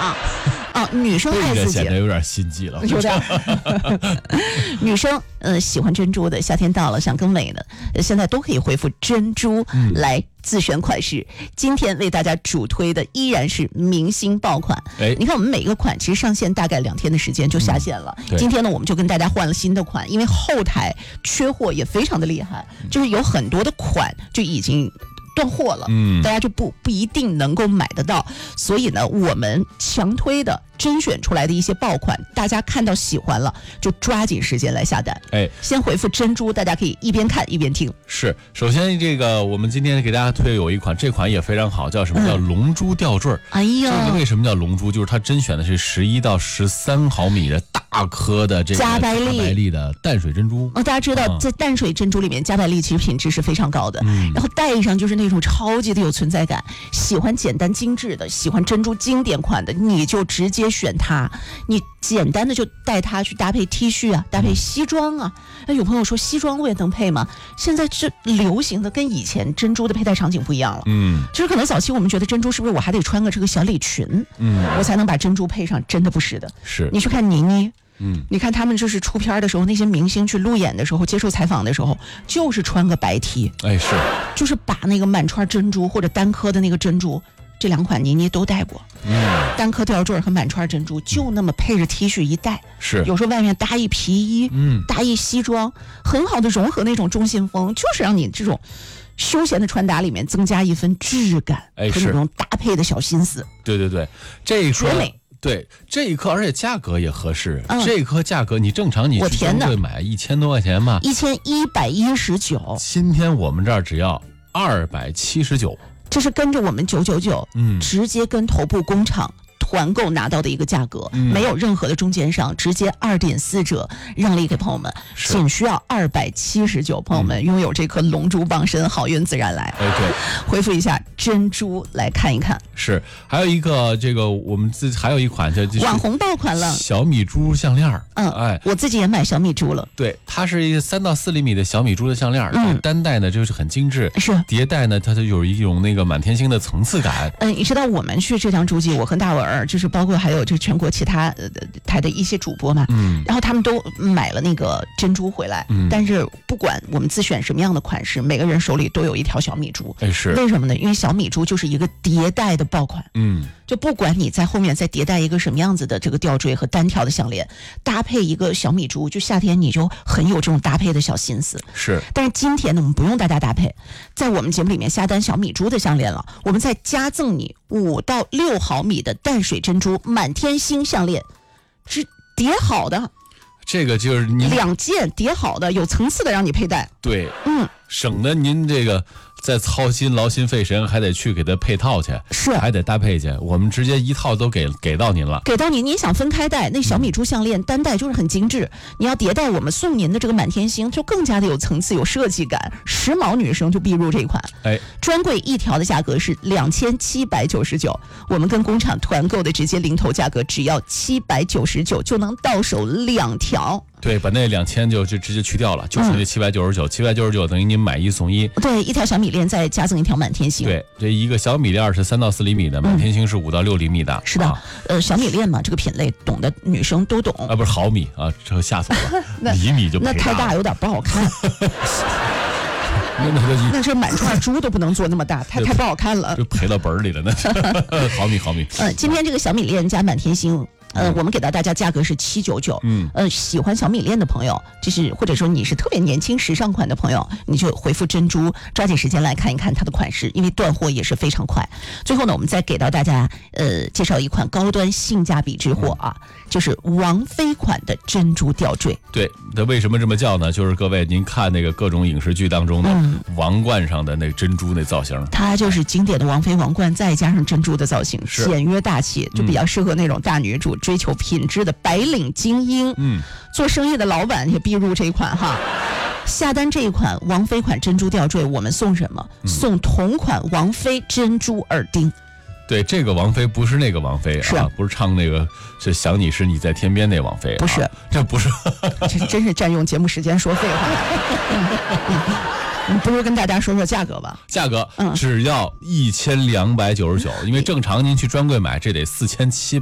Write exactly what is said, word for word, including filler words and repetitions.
啊。啊，女生爱自己， 显得有点心机了， 有点。女生呃喜欢珍珠的，夏天到了想更美的，呃现在都可以回复珍珠来自选款式。嗯、今天为大家主推的依然是明星爆款。哎，你看我们每一个款其实上线大概两天的时间就下线了。嗯、今天呢，我们就跟大家换了新的款，因为后台缺货也非常的厉害，就是有很多的款就已经断货了，嗯，大家就不不一定能够买得到，所以呢，我们强推的甄选出来的一些爆款，大家看到喜欢了就抓紧时间来下单。哎，先回复珍珠，大家可以一边看一边听。 是，首先这个我们今天给大家推有一款，这款也非常好，叫什么、嗯、叫龙珠吊坠。 哎呀， 这个为什么叫龙珠？就是它甄选的是十一到十三毫米的大颗的这个加白粒加白粒的淡水珍珠。 哦，大家知道、嗯、在淡水珍珠里面，加白粒其实品质是非常高的，嗯、然后戴上就是那种超级的有存在感。喜欢简单精致的，喜欢珍珠经典款的，你就直接选它。你简单的就带它去搭配 T 恤啊，搭配西装啊。哎，有朋友说西装我也能配吗？现在这流行的跟以前珍珠的佩戴场景不一样了。嗯，就是可能早期我们觉得珍珠是不是我还得穿个这个小礼裙，嗯，我才能把珍珠配上？真的不是的。 是， 你去看倪妮。嗯，你看他们就是出片的时候，那些明星去路演的时候，接受采访的时候，就是穿个白 T， 哎，是， 就是把那个满串珍珠或者单颗的那个珍珠，这两款倪妮都戴过。嗯，单颗吊坠和满串珍珠就那么配着 T 恤一戴， 是， 有时候外面搭一皮衣，嗯，搭一西装，很好的融合那种中性风，就是让你这种休闲的穿搭里面增加一份质感， 哎， 和那种搭配的小心思。 对对对，这一绝美。 对，这一颗而且价格也合适，嗯、这一颗价格你正常你去专柜买一千多块钱吧， 一千一百一十九， 今天我们这儿只要二百七十九， 这是跟着我们九九九，嗯，直接跟头部工厂团购拿到的一个价格，嗯、没有任何的中间商，直接二点四折让利给朋友们，仅需要二百七十九，朋友们、嗯、拥有这颗龙珠傍身，好运自然来。 哎，对， 回复一下珍珠来看一看。 是，还有一个这个我们自还有一款叫网红爆款了， 小米珠项链。 嗯，哎，我自己也买小米珠了。 对，它是一个三到四厘米的小米珠的项链，嗯，单戴呢就是很精致，是叠戴呢它就有一种那个满天星的层次感。 嗯，你知道我们去浙江诸暨，我和大文儿就是包括还有就全国其他呃台的一些主播嘛，嗯，然后他们都买了那个珍珠回来，嗯，但是不管我们自选什么样的款式，每个人手里都有一条小米珠。 哎，是为什么呢？因为小米珠就是一个叠戴的爆款，嗯，就不管你在后面再叠戴一个什么样子的这个吊坠和单条的项链，搭配一个小米珠，就夏天你就很有这种搭配的小心思。 是， 但是今天呢，我们不用大家搭配，在我们节目里面下单小米珠的项链了，我们再加赠你五到六毫米的淡水珍珠满天星项链，是叠好的。 这个就是您两件叠好的，有层次的让你佩戴。 对，嗯，省得您这个再操心劳心费神，还得去给它配套去， 是还得搭配去。我们直接一套都给给到您了， 给到您。您想分开戴，那小米珠项链单戴就是很精致。你要叠戴，我们送您的这个满天星就更加的有层次、有设计感。时髦女生就必入这一款。哎，专柜一条的价格是两千七百九十九，我们跟工厂团购的直接零头价格只要七百九十九就能到手两条。 对，把那两千就就直接去掉了，就剩这七百九十九，七百九十九等于您买一送一。 对，一条小米链再加赠一条满天星。 对，这一个小米链是三到四厘米的，满天星是五到六厘米的。 嗯、是的、啊，呃，小米链嘛，这个品类懂的女生都懂啊，不是毫米啊，这吓死我了，厘米就那太大有点不好看。 那那那是满串珠都不能做那么大，太太不好看了， 就赔到本里了。那毫米毫米。 呃，今天这个小米链加满天星。呃，我们给到大家价格是七九九，嗯，呃，喜欢小米链的朋友，就是或者说你是特别年轻时尚款的朋友，你就回复珍珠，抓紧时间来看一看它的款式，因为断货也是非常快。最后呢，我们再给到大家呃介绍一款高端性价比之货啊，就是王菲款的珍珠吊坠。 对，那为什么这么叫呢？就是各位您看那个各种影视剧当中的王冠上的那珍珠那造型，嗯、 它就是经典的王菲王冠，再加上珍珠的造型，简约大气，就比较适合那种大女主。追求品质的白领精英，嗯，做生意的老板也必入这一款哈。下单这一款王菲款珍珠吊坠，我们送什么？嗯、送同款王菲珍珠耳钉。 对，这个王菲不是那个王菲是啊，不是唱那个是想你是你在天边那王菲， 不是， 啊、这不是， 这真是占用节目时间说废话。你不如跟大家说说价格吧。 价格只要一千两百九十九，因为正常您去专柜买这得四千七百。